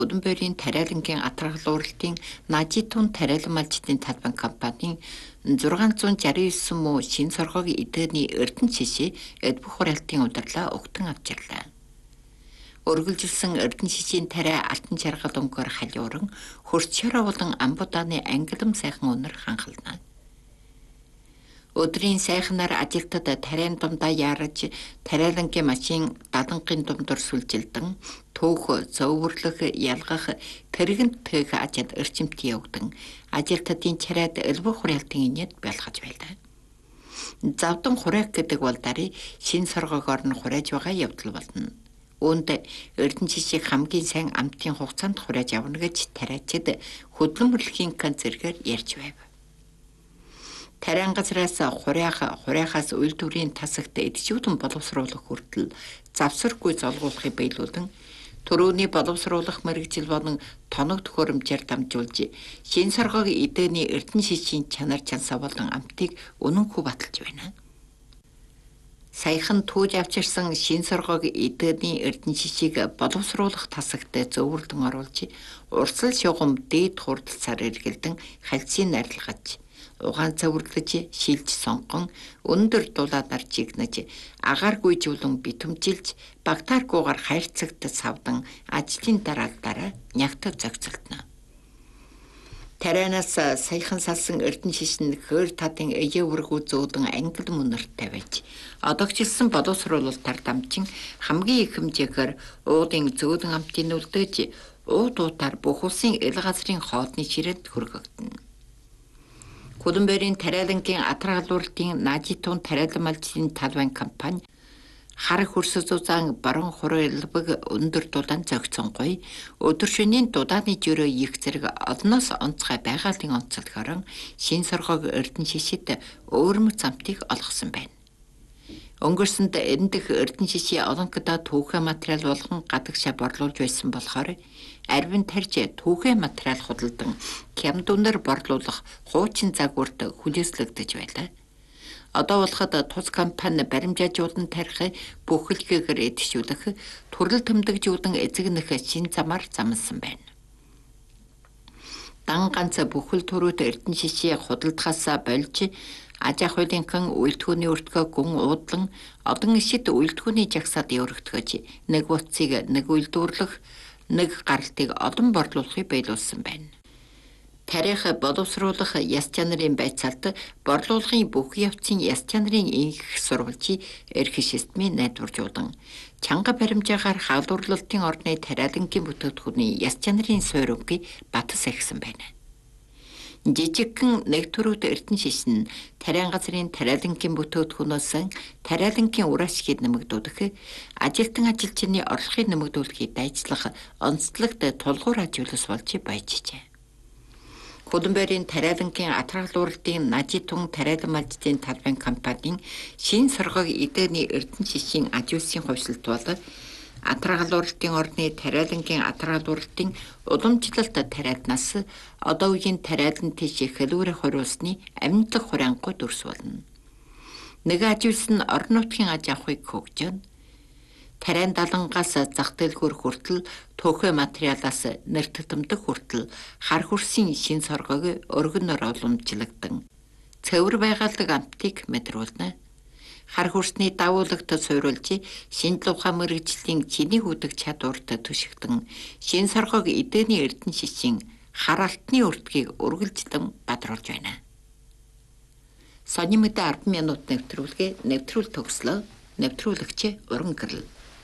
Удамберийн тариалангийн атаргалууралтын Нажитун тариалан малчдын талбай компанийн 669 муу шин соргогийн эдгэний эрдэнэ шишээ эд бүх хураалтын удирлаа угтан авчирлаа. Өргөлжилсэн эрдэнэ шишийн тариа алтан чаргал өнгөөр халиуран хөрчөөрөө болон амбудааны ангилам сайхан үнэр ханхална. Өдрийн сайхнаар ажилтад тариан дундаа яарж тариалангийн машин дадангийн думдор сүлжилдэн төөх зоввөрлөх ялгах тэрэгэнт тээх ажил эрчимт явагдан ажилтдын чарайд элбэг хураалтын инээд байлгаж байлаа. Завдан хураах гэдэг бол дарий шин соргоогоор нь хурааж байгаа явдал болно. Үүнд эрдэнэ шишийг хамгийн сайн амтын хугацаанд хурааж явна гэж тариачид хөдөлмөрлөхийн канцергээр ярьж байв. Тариан газраас хуряахаас үйлдвэрийн тасагт эдчүүдэн боловсруулах хүртэл завсаргүй золгуулахыг биелүүлэн төрөөний боловсруулах мэргэжил болон тоног төхөөрөмжээр дамжуулж шин соргогийн эдэний эрдэнэ шишийн чанар чансаа болон амтыг үнэнхүү баталж байна. Саяхан түүж авчирсан шин соргогийн эдэний эрдэнэ шишийг боловсруулах тасагт зөвөрлөн оруулж урсгал шугам дээд хурдцаар эргэлдэн хальцын арилгаж угаан цаврлаж шилж сонгон өндөр дулаанаар чигнэж агаар гүйжүүлэн битэмжилж багтааргүйгээр хайрцагт савдан ажлын дараа нягтад зохицолтно. Тарианаас саяхан салсан эрдэнэ шиш нь хөр татын эе үргүү зөөдөн ангил мөнөртэй байж одогчлсон боловсруулалтаар дамжин хамгийн их хэмжээгээр уудын зөөдөн амтын үлдээж ууд уутаар бүх улсын ил газрын хоолны ширээд хүргэгдэнэ. Удамберийн тариалангийн атаргалууралтын Нажитун тариалан малчдын талбай компани хар хөрсөс зузаан баруун хураалбаг өндөр дулаан зохицсон гоё өдөр шөнийн дудааны жөрөө их зэрэг одноос онцгой байгалийн онцлогоор шин соргоог эрдэнэ шишид өөрмөц замтыг олгосон байна. Өнгөрсөнд эндэх эрдэнэ шишийн олонходоо түүхэ материал болгон гадагшаа борлуулж байсан болохоор арвин тарж түүхэ материал худалдан хямдунаар борлуулах хуучин загварт хүлээслэгдэж байлаа. Одоо болоход тус компани баримжаажуулан тарих бүхэлгээр эдшүүлэх төрөл тэмдэгжүүлэн эзэгнэх шин замаар замсан байна. Дан ганц бүхэл төрөд эрдэнэ шишээ худалдахаас болж аж ахуйлынхан үйлдвэрний өртгөө гүн уудлан одон ишид үйлдвэрний жагсаад өргөтгөж нэг утсыг нэг үйлдвэрлэх нэг гаралтыг олон борлуулахыг биелүүлсэн байна. Тарих боловсруулах яс чанарын байцаалт борлуулгын бүх явцын яс чанарын их сурвалжийг эрх системийн найдваржуулан чанга баримжаагаар хаалуурлалтын орны тариалангийн бүтээгдэхүүний яс чанарын суурьныг батас ахисан байна. Жижигхэн нэг төрөд эрдэнэ шиш нь тариан газрын тариалангийн бүтээгдэхүүнөөс тариалангийн ур ашгийг нэмэгдүүлэх, ажилтан ажилчны орлогыг нэмэгдүүлэхийг дайчлах онцлогт тулгуур ажиулс болж баяжжээ. Удамберийн тариалангийн атаргалууралтын Нажитун тариалан малчдын талбай компанийн шин соргогийн эдэний эрдэнэ шишийн аж үйлсийн хувьсалт бол атаргалууралтын орны тариалангийн атаргалууралтын уламжлалт тариалнаас одоо үеийн тариалан тийш хэлүүрээ хориулсны амьдлах хураангуй дүрс болно. Нэг аж үйлс нь орон нутгийн аж ахуйг хөгжөөн тариан далангаас зах дэлгүүр хүртэл төөхөө материалаас нэртэтэмдэх хүртэл хар хөрсийн шин соргоог өргөнөөр уламжлагдан цэвэр байгаалагдаг амтыг мэдрүүлнэ. Хар хөрсний давуулагт суйруулж шинжлэх ухаан мэргэжлийн чиний хүдэг чадварт төшигдэн шин соргоог эдэний эрдэнэ шишийн хар алтны өртгийг үргэлжлэн бадруулж байна. Сонин мэдээ 10 минут нэвтрүүлгээ нэвтрүүл төгслөө. Нэвтрүүлэгч Уран Гэрэл.